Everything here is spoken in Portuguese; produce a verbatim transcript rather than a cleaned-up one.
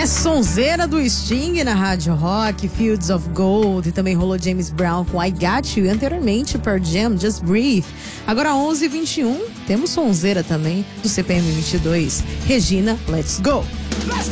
sonzeira do Sting na Rádio Rock, Fields of Gold, e também rolou James Brown com I Got You, e anteriormente Pearl Jam, Just Breathe. Agora onze e vinte e um, temos sonzeira também do C P M vinte e dois, Regina, Let's Go.